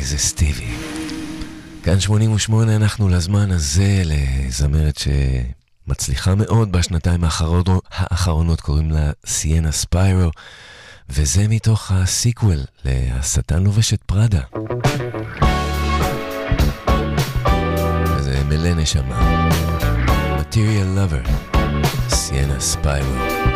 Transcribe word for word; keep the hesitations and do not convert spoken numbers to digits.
איזה סטיבי. כאן שמונים ושמונה, אנחנו לזמן הזה לזמרת שמצליחה מאוד בשנתיים האחרונות, האחרונות קוראים לה סיינה ספיירו, וזה מתוך הסיקוול להשטן לובש את פראדה. וזה מלא נשמה. Material Lover, סיינה ספיירו.